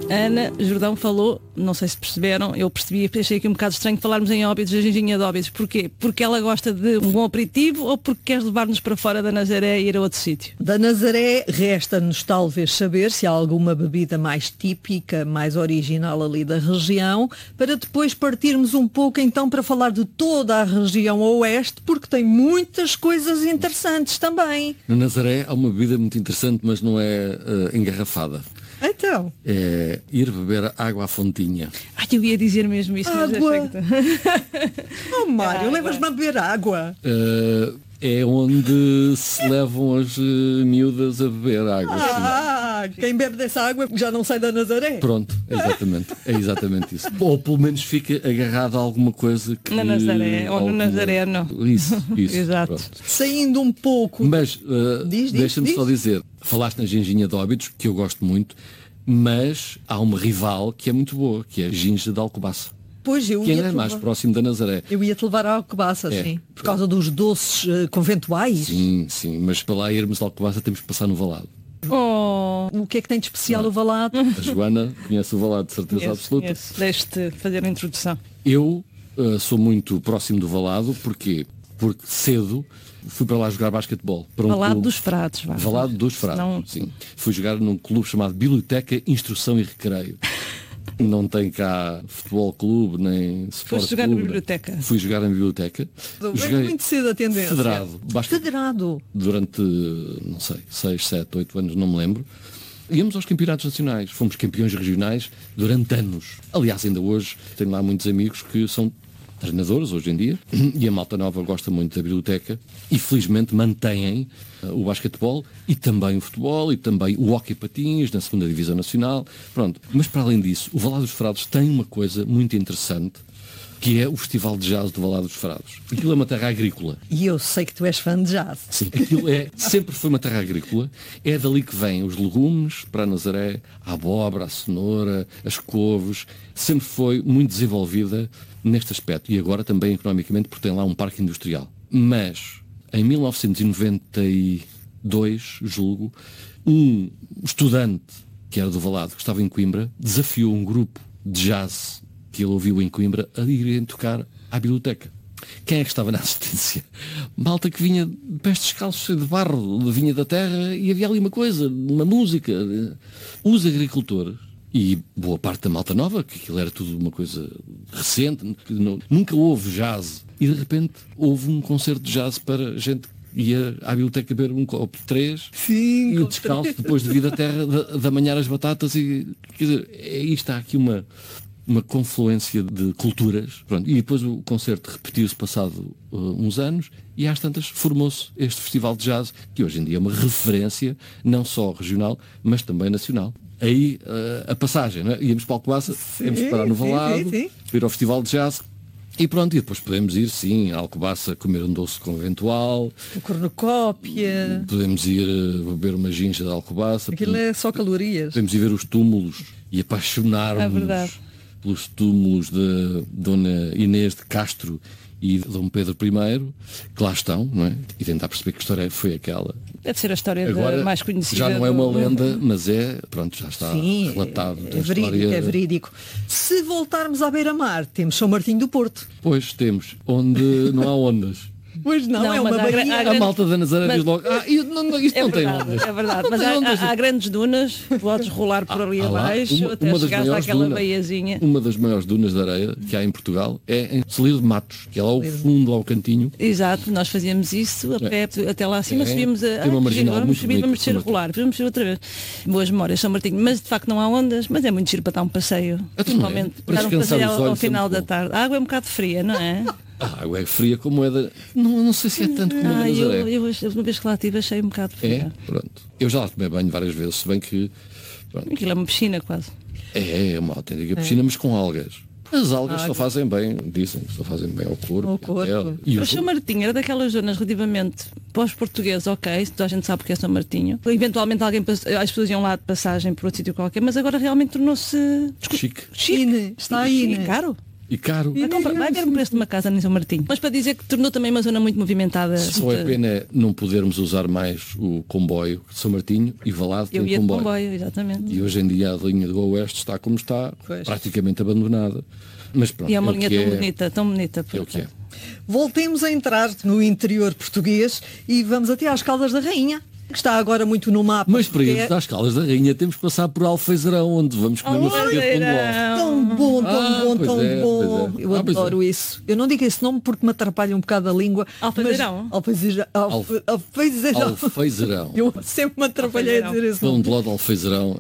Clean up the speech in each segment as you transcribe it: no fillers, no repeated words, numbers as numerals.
Ana Jordão falou, não sei se perceberam, eu percebi, achei aqui um bocado estranho falarmos em Óbidos, a Ginginha de Óbidos. Porquê? Porque ela gosta de um bom aperitivo ou porque queres levar-nos para fora da Nazaré e ir a outro sítio? Da Nazaré resta-nos talvez saber se há alguma bebida mais típica, mais original ali da região, para depois partirmos um pouco então para falar de toda a região oeste, porque tem muitas coisas interessantes também. No Nazaré há uma bebida muito interessante, mas não é engarrafada. Então. É ir beber água à fontinha. Ai, eu ia dizer mesmo isso, mas Água. achei que... Oh, Mário, levas-me a beber água. É onde se levam as miúdas a beber água. Sim. Quem bebe dessa água já não sai da Nazaré. Pronto, exatamente. É exatamente isso. Ou pelo menos fica agarrado a alguma coisa que... Na Nazaré, ou no Nazareno. Isso. Exato. Pronto. Saindo um pouco. Mas Diz. deixa-me só dizer, falaste na ginginha de Óbidos, que eu gosto muito, mas há uma rival que é muito boa, que é a ginja de Alcobaça, Pois eu que ia ainda é mais próximo da Nazaré. Eu ia-te levar à Alcobaça, É. sim. Por causa dos doces conventuais. Sim, mas para lá irmos de Alcobaça temos que passar no Valado. Oh, O que é que tem de especial o Valado? A Joana conhece o Valado de certeza absoluta. Deixe-te fazer a introdução. Eu sou muito próximo do Valado, porquê? Porque cedo fui para lá jogar basquetebol. Para Valado clube. dos Frades, vá. Valado dos Frades, Não- sim. Fui jogar num clube chamado Biblioteca, Instrução e Recreio. Não tem cá futebol clube, nem sport Foste jogar na clube. biblioteca? Fui jogar na biblioteca. Vem muito cedo a tendência. Federado. Federado. Durante, não sei, 6, 7, 8 anos, não me lembro. Íamos aos campeonatos nacionais. Fomos campeões regionais durante anos. Aliás, ainda hoje tenho lá muitos amigos que são treinadores hoje em dia, e a malta nova gosta muito da biblioteca e felizmente mantêm o basquetebol e também o futebol e também o hóquei patins na segunda divisão nacional. Pronto. Mas para além disso, o Valado dos Frades tem uma coisa muito interessante, que é o Festival de Jazz do Valado dos Frades. Aquilo é uma terra agrícola. E eu sei que tu és fã de jazz. Sim, aquilo sempre foi uma terra agrícola. É dali que vêm os legumes para a Nazaré, a abóbora, a cenoura, as couves. Sempre foi muito desenvolvida neste aspecto. E agora também economicamente, porque tem lá um parque industrial. Mas, em 1992, julgo, um estudante que era do Valado, que estava em Coimbra, desafiou um grupo de jazz que ele ouviu em Coimbra a irem tocar à biblioteca. Quem é que estava na assistência? Malta que vinha de pés descalços de barro, vinha da terra, e havia ali uma coisa, uma música. Os agricultores e boa parte da malta nova, que aquilo era tudo uma coisa recente, que nunca houve jazz, e de repente houve um concerto de jazz para gente que ia à biblioteca beber um copo de 3 Sim, e o descalço depois de vir da terra de amanhar as batatas, e quer dizer, aí está aqui uma confluência de culturas. Pronto. E depois o concerto repetiu-se passado uns anos, e às tantas formou-se este festival de jazz, que hoje em dia é uma referência não só regional, mas também nacional. Aí a passagem, não é? Íamos para o Alcobaça, íamos parar no Valado, ir ao festival de jazz, e pronto, e depois podemos ir, sim, a Alcobaça comer um doce conventual, O cornucópia. podemos ir beber uma ginja de Alcobaça, Aquilo é só calorias. podemos ir ver os túmulos e É apaixonar-nos verdade. pelos túmulos de Dona Inês de Castro e de Dom Pedro I, que lá estão, não é? E tentar perceber que história foi aquela. Deve ser a história Agora, mais conhecida. já não é uma do- lenda, mas pronto, já está Sim, relatado. é verídico, é verídico. Se voltarmos à beira-mar, temos São Martinho do Porto. Pois temos, onde não há ondas. Pois não, Não, é mas uma há baía. A grande- malta da Nazaré mas- diz logo, isto não tem verdade, ondas. é verdade. Não Mas tem ondas. há grandes dunas, podes rolar por ali Há lá abaixo até das chegares maiores àquela dunas- baiazinha. Uma das maiores dunas de areia que há em Portugal é em Celiro de Matos, que é lá ao fundo, lá ao cantinho. Exato, nós fazíamos isso a pé até lá acima, É, subíamos tem uma marginal vamos muito subir, bonita, vamos descer São a rolar, vamos descer outra vez. Boas memórias, São Martinho, mas de facto não há ondas, mas é muito giro para dar um passeio. Então não é? Principalmente Para dar um descansar passeio os ao olhos é final muito da bom. tarde. A água é um bocado fria, não é? A água é fria como é da... Não sei se é tanto como a da Nazaré. Eu uma vez que lá estive achei um bocado É? fria. Pronto. Eu já lá tomei banho várias vezes, se bem que... Pronto, Aquilo é uma piscina quase. é uma autêntica piscina, mas com algas. As algas só fazem bem, dizem, só fazem bem ao corpo. Ao corpo. à pele. E Mas São Martinho era daquelas zonas relativamente pós-português, ok, toda a gente sabe porque é São Martinho. Eventualmente as pessoas iam lá de passagem por outro sítio qualquer, mas agora realmente tornou-se Chique. Ine, está aí, e né? caro. E caro. Vai ter um preço de uma casa em São Martinho. Mas para dizer que tornou também uma zona muito movimentada. Só é pena não podermos usar mais o comboio de São Martinho e Valado tem Eu ia de comboio. comboio, exatamente. E hoje em dia a linha do Oeste está como está, Pois. praticamente abandonada. Mas pronto, E é uma o linha que tão bonita. É o que é. Voltemos a entrar no interior português e vamos até às Caldas da Rainha, que está agora muito no mapa. Mas para porque irmos às Caldas da Rainha temos que passar por Alfeizarão, onde vamos comer uma folha de pão de ló. Tão bom, pois tão é, bom. pois é. Eu Pois adoro isso. Eu não digo esse nome porque me atrapalha um bocado a língua. Alfeizarão? Alfeizarão. Alfeizarão. Eu sempre me atrapalhei a dizer esse Pão nome. de ló de Alfeizarão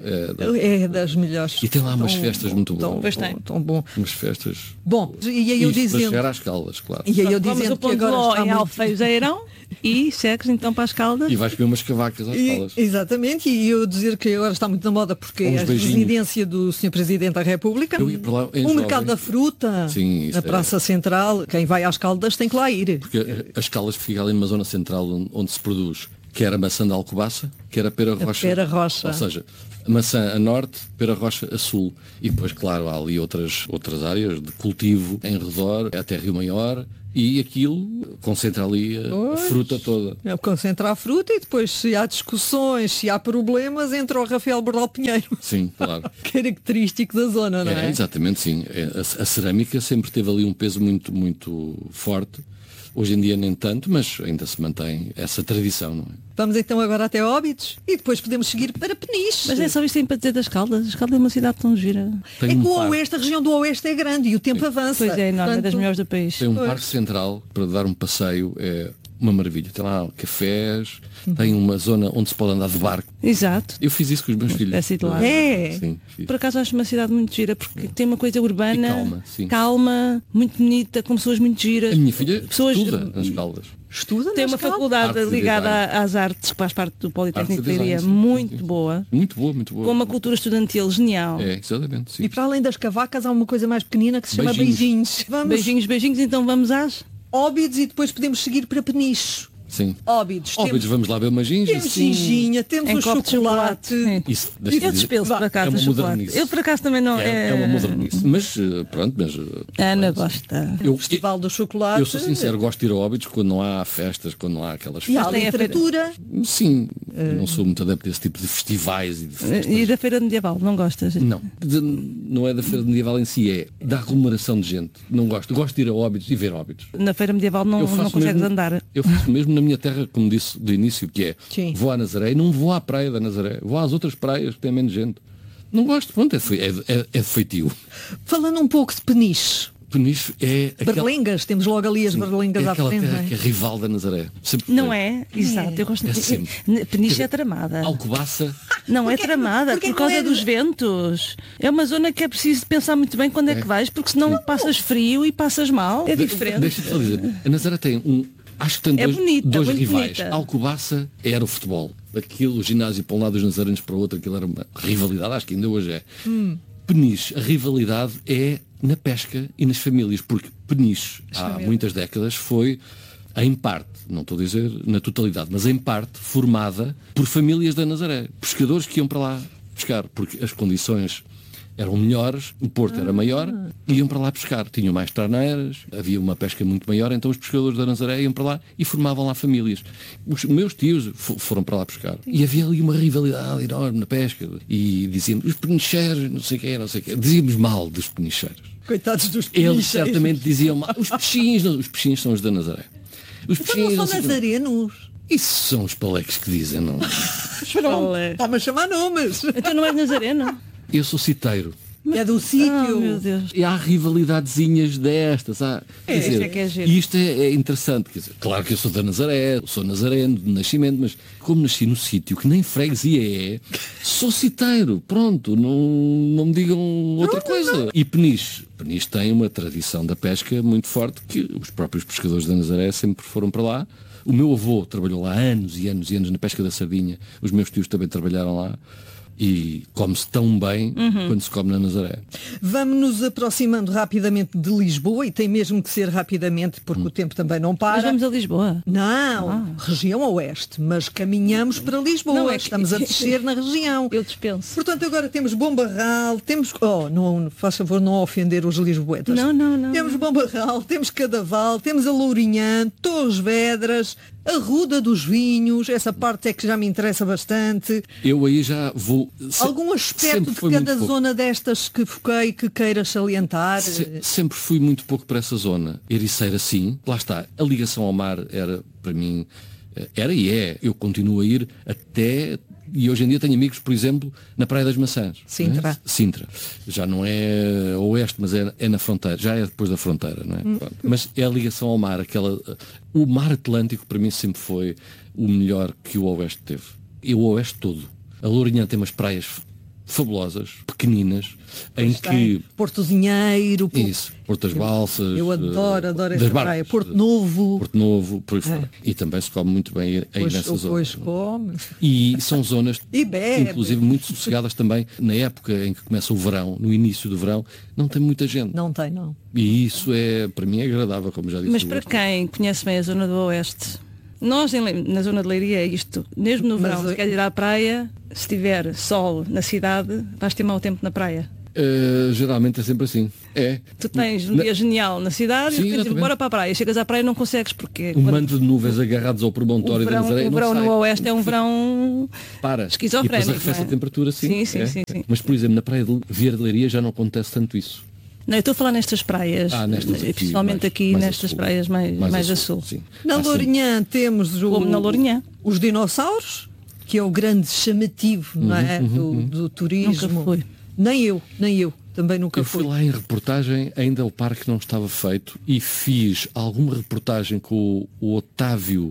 É das melhores. E tem lá umas festas muito boas. Pois tem. Tão bom. umas festas. Bom, e aí eu Isto para dizendo. chegar às Caldas, claro. E aí eu Comes dizendo o pão que de agora ló está em muito... Alfeizarão e segues então para as Caldas. E vais comer umas cavacas às Caldas. Exatamente, e eu dizer que agora está muito na moda porque Uns é a beijinhos. residência do Sr. Presidente da República. Eu ia para lá em O jovem. mercado da fruta, Sim, isso na Praça Central, quem vai às Caldas tem que lá ir. Porque as Caldas fica ali numa zona central onde se produz quer a maçã da Alcobaça, quer a pera rocha. pera rocha. Ou seja, a maçã a norte, pera rocha a sul. E depois, claro, há ali outras áreas de cultivo em redor, até Rio Maior, e aquilo concentra ali a fruta toda. É concentrar a fruta e depois se há discussões, se há problemas, entra o Rafael Bordal Pinheiro. Sim, claro. Característico da zona, não é? Exatamente, sim. A cerâmica sempre teve ali um peso muito, muito forte. Hoje em dia nem tanto, mas ainda se mantém essa tradição, não é? Vamos então agora até Óbidos e depois podemos seguir para Peniche. Mas é só isto que tem para dizer das Caldas. As Caldas é uma cidade tão gira. Tem É que um o parque. Oeste, a região do Oeste é grande e o tempo avança. Pois é, enorme, é das Portanto, melhores do país. Tem um parque central para dar um passeio, é uma maravilha. Tem lá cafés, tem uma zona onde se pode andar de barco. Exato. Eu fiz isso com os meus filhos. espécie de lago. É. Sim, fiz. Por acaso acho uma cidade muito gira, porque tem uma coisa urbana, E calma, sim. calma, muito bonita, com pessoas muito giras. A minha filha pessoas estuda nas Caldas. Estuda tem nas uma Caldas. faculdade Artes e ligada design. às artes, que faz parte do Politécnico Artes de e design, Leiria, sim, muito sim. boa, Muito boa, muito boa. com uma cultura estudantil genial. É, exatamente, sim. E para além das cavacas há uma coisa mais pequenina que se chama Beijinhos. beijinhos. Vamos Beijinhos, beijinhos, então vamos às... Óbidos e depois podemos seguir para Peniche. Sim. Óbidos. Óbidos, vamos lá ver uma ginja. Temos sim. ginginha, temos Em o copo de chocolate. chocolate. Isso, Eu deixa-me dizer, despeço por acaso é uma o chocolate. modernice. Eu por acaso também não... é uma modernice. Mas, pronto, mas... Ana gosta. Eu, Festival do Chocolate. eu sou sincero, gosto de ir a Óbidos quando não há festas, quando não há aquelas E há festas. Tem a feira. literatura. Sim, eu não sou muito adepto desse tipo de festivais e de festas. E da Feira Medieval, não gostas? Não, não é da feira medieval em si, é da aglomeração de gente. Não gosto. Gosto de ir a Óbidos e ver Óbidos. Na Feira Medieval não consegues mesmo, andar. Eu faço mesmo na minha terra, como disse do início, que é Sim. vou à Nazaré e não vou à praia da Nazaré, vou às outras praias que têm menos gente. Não gosto, pronto, é feitio. Falando um pouco de Peniche. Peniche é aquela, Berlengas, temos logo ali as berlengas é à aquela frente. terra não é? que é rival da Nazaré. Sempre Não foi. é? Exato, eu gosto É de... sempre. Peniche é tramada. Alcobaça, Não é Porquê- tramada, porquê por que causa não é- dos ventos. É uma zona que é preciso pensar muito bem quando é que vais, porque senão passas frio e passas mal. É diferente. deixa-me só dizer, a Nazaré tem acho que tem É bonita, dois muito rivais. bonita. Alcobaça era o futebol. Aquilo, o ginásio para um lado, os nazarenos para o outro, aquilo era uma rivalidade, acho que ainda hoje é. Peniche, a rivalidade é na pesca e nas famílias, porque Peniche, há muitas décadas, foi, em parte, não estou a dizer na totalidade, mas em parte, formada por famílias da Nazaré. Pescadores que iam para lá pescar, porque as condições eram melhores, o porto era maior, iam para lá pescar. Tinham mais traneiras, havia uma pesca muito maior, então os pescadores da Nazaré iam para lá e formavam lá famílias. Os meus tios foram para lá pescar. E havia ali uma rivalidade enorme na pesca. E diziam, os penicheiros, não sei o quê, não sei o quê. Dizíamos mal dos penicheiros. Coitados dos Eles penicheiros. certamente diziam mal. Os peixinhos, não, os peixinhos são os da Nazaré. Os Então não são sei o quê. nazarenos. Isso são os paleques que dizem, não. Olé. Está-me a chamar nomes. Então não és nazareno? Eu sou citeiro. É do sítio. Oh, meu Deus. E há rivalidadezinhas destas. Quer isto dizer, é que é giro. e isto é interessante. Quer dizer, claro que eu sou da Nazaré, sou nazareno de nascimento, mas como nasci no sítio que nem freguesia é, sou citeiro. Pronto, não me digam outra coisa. E Peniche tem uma tradição da pesca muito forte, que os próprios pescadores da Nazaré sempre foram para lá. O meu avô trabalhou lá anos e anos e anos na pesca da sardinha. Os meus tios também trabalharam lá. E come-se tão bem quando se come na Nazaré. Vamos nos aproximando rapidamente de Lisboa, e tem mesmo que ser rapidamente, porque o tempo também não para. Mas vamos a Lisboa. Não, região oeste, mas caminhamos para Lisboa, Não, é que- estamos a descer na região. Eu dispenso. Portanto, agora temos Bombarral, temos... não, faz favor não ofender os lisboetas. Não. Temos Bombarral, temos Cadaval, temos a Lourinhã, Torres Vedras, a Ruda dos Vinhos, essa parte é que já me interessa bastante. Eu aí já vou... Algum aspecto de cada zona destas que foquei que queiras salientar? Sempre fui muito pouco para essa zona. Ericeira, sim. Lá está. A ligação ao mar era, para mim, era e é. Eu continuo a ir até... E hoje em dia tenho amigos, por exemplo, na Praia das Maçãs. Sintra. Né? Sintra. Já não é oeste, mas é na fronteira. Já é depois da fronteira, não é? Pronto. Mas é a ligação ao mar. O mar Atlântico, para mim, sempre foi o melhor que o oeste teve. E o oeste todo. A Lourinhã tem umas praias fabulosas, pequeninas, em que... Portozinheiro. Isso, Porto das Balsas. Eu adoro das esta barcas, praia. Porto Novo. Porto Novo, por aí fora. E também se come muito bem aí nessa zona. Pois come. E são zonas, E bebe. inclusive, muito sossegadas também. Na época em que começa o verão, no início do verão, não tem muita gente. Não tem, não. E isso é, para mim, é agradável, como já disse. Mas para quem conhece bem a zona do Oeste, nós na zona de Leiria é isto. Mesmo no verão, se quer ir à praia, se tiver sol na cidade, vais ter mau tempo na praia. Geralmente é sempre assim. É. Tu tens um dia genial na cidade, Sim, e tens de ir exatamente. embora para a praia. Chegas à praia e não consegues, porque Um manto de nuvens agarrados ao promontório da Nazaré. o verão não no sai. Oeste é um verão Para. esquizofrénico. E depois arrefece não é? a temperatura, sim. Sim. Mas, por exemplo, na praia de Vieira de Leiria já não acontece tanto isso. Não, eu estou a falar nestas praias, Nestas aqui, principalmente mais- aqui mais a nestas sul. praias mais a sul. Sim. Na Sim. Lourinhã temos Como na Lourinhã. os dinossauros, que é o grande chamativo, não é? Do turismo. Nunca fui. Nem eu. Também nunca Eu fui fui. lá em reportagem, ainda o parque não estava feito, e fiz alguma reportagem com o Otávio,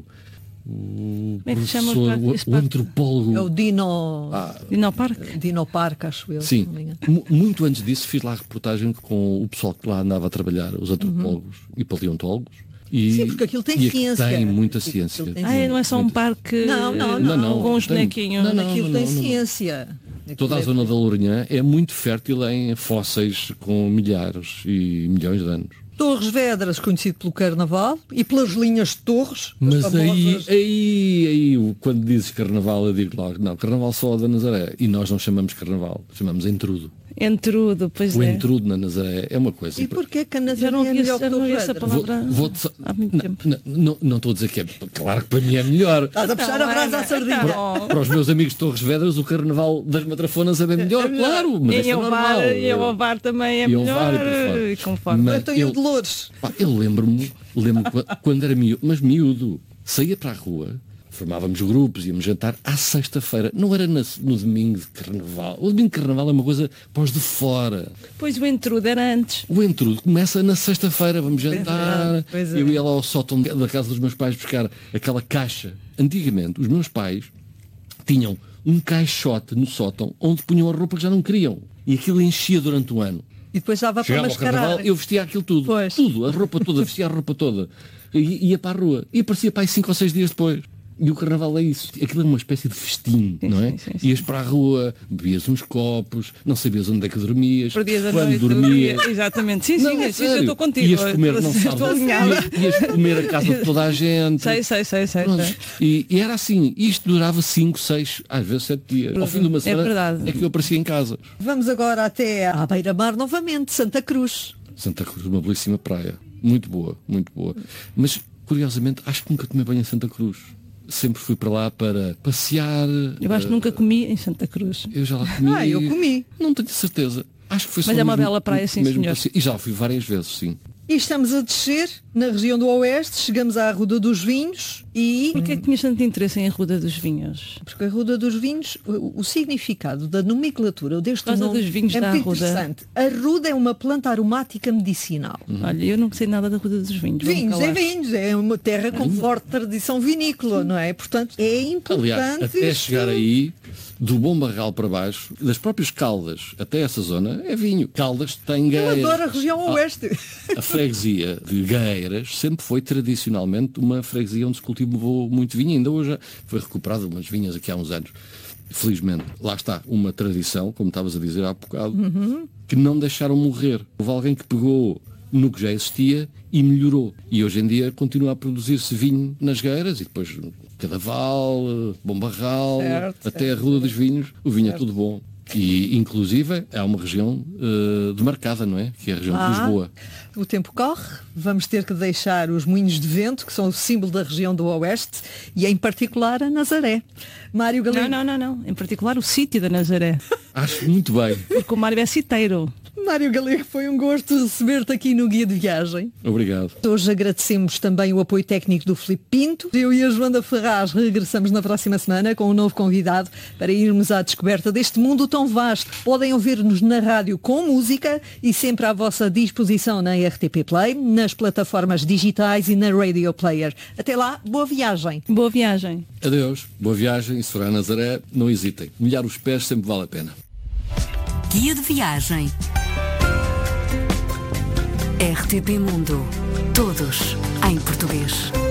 o Como é que se chama professor, esse o parque? antropólogo. É o Dinoparque. Dinoparque, acho eu. Sim, se não me engano. muito antes disso fiz lá a reportagem com o pessoal que lá andava a trabalhar, os antropólogos e paleontólogos. E, Sim, porque aquilo tem e ciência. Tem muita ciência. Aquilo tem Não é só um parque Não, com uns tem- bonequinhos. não, Aquilo tem não. ciência. Aquilo Toda a é- zona da Lourinhã é muito fértil em fósseis com milhares e milhões de anos. Torres Vedras, conhecido pelo Carnaval, e pelas linhas de Torres. as Mas famosas. aí, quando dizes Carnaval, eu digo logo, não, Carnaval só da Nazaré. E nós não chamamos Carnaval, chamamos Entrudo. Entrudo, pois O é. Entrudo na Nazaré é uma coisa. E porquê que a Já Nazaré não é ouvi melhor que Torres essa Vedras? palavra Vou-te- há muito tempo. Não estou a dizer que é. Claro que para mim é melhor. Estás a puxar a brasa à sardinha. Então, Para os meus amigos de Torres Vedras, o Carnaval das Matrafonas é bem melhor, claro. Mas isso em é normal. Ovar também é E melhor. Ovar e por fora. E conforme. Mas Então e o de Loures? eu lembro-me quando era miúdo, mas miúdo, saía para a rua, formávamos grupos, íamos jantar à sexta-feira. Não era no domingo de Carnaval. O domingo de Carnaval é uma coisa para os de fora. Pois o Entrudo era antes. O Entrudo começa na sexta-feira, vamos jantar. Pois é. Eu ia lá ao sótão da casa dos meus pais buscar aquela caixa. Antigamente, os meus pais tinham um caixote no sótão onde punham a roupa que já não queriam. E aquilo enchia durante o ano. E depois já vai para Chegava ao Carnaval, mascarar. eu vestia aquilo tudo. Pois. Tudo, a roupa toda, vestia a roupa toda. E ia para a rua. E aparecia para aí 5 ou 6 dias depois. E o Carnaval é isso. Aquilo é uma espécie de festim, não é? sim. Ias para a rua, bebias uns copos, não sabias onde é que dormias. Perdias a quando noite. dormias. Exatamente. Sim, Não, sim, é sim, eu sério. estou contigo. Ias comer, não Estou sabes. alinhada. Ias comer a casa de toda a gente. Sei. Pronto. E era assim, isto durava 5, 6, às vezes 7 dias. Ao fim de uma semana verdade. é que eu aparecia em casa. Vamos agora até à beira-mar novamente, Santa Cruz. Santa Cruz, uma belíssima praia. Muito boa, muito boa. Mas, curiosamente, acho que nunca tomei banho em Santa Cruz. Sempre fui para lá para passear. Eu acho que nunca comi em Santa Cruz. Eu já lá comi. Eu comi. Não tenho certeza. Acho que foi só Mas é uma mesmo- bela praia, sim, mesmo senhor. passeio. E já lá fui várias vezes, sim. E estamos a descer na região do Oeste, chegamos à Ruda dos Vinhos e... Porquê é que tinhas tanto interesse em Arruda dos Vinhos? Porque a Ruda dos Vinhos, o significado da nomenclatura deste Por causa nome dos vinhos é da muito Arruda. interessante. A Ruda é uma planta aromática medicinal. Olha, eu não sei nada da Arruda dos Vinhos. vou-me Vinhos, calar. vinhos, é uma terra com forte tradição vinícola, não é? Portanto, é importante... Aliás, até isto. chegar aí, do Bom Barral para baixo, das próprias Caldas até essa zona, é vinho. Caldas tem Eu Gueiras. adoro a região Oeste. A freguesia de Gueiras sempre foi tradicionalmente uma freguesia onde se cultivou muito vinho. Ainda hoje foi recuperado umas vinhas aqui há uns anos. felizmente, lá está, uma tradição, como estavas a dizer há bocado, que não deixaram morrer. Houve alguém que pegou no que já existia e melhorou. E hoje em dia continua a produzir-se vinho nas gueiras e depois Cadaval, Bombarral, até a Rua dos Vinhos, o vinho é tudo bom. E, inclusive, é uma região demarcada, não é? Que é a região de Lisboa. O tempo corre, vamos ter que deixar os moinhos de vento, que são o símbolo da região do Oeste, e em particular a Nazaré. Mário Galego. Não. Em particular o sítio da Nazaré. Acho muito bem. Porque o Mário é citeiro. Mário Galego, foi um gosto receber-te aqui no Guia de Viagem. Obrigado. Hoje agradecemos também o apoio técnico do Filipe Pinto. Eu e a Joana Ferraz regressamos na próxima semana com um novo convidado para irmos à descoberta deste mundo tão vasto. Podem ouvir-nos na rádio com música e sempre à vossa disposição na RTP Play, nas plataformas digitais e na Radio Player. Até lá, boa viagem. Boa viagem. Adeus, boa viagem, e se for a Nazaré, não hesitem. Molhar os pés sempre vale a pena. Guia de Viagem. RTP Mundo. Todos em português.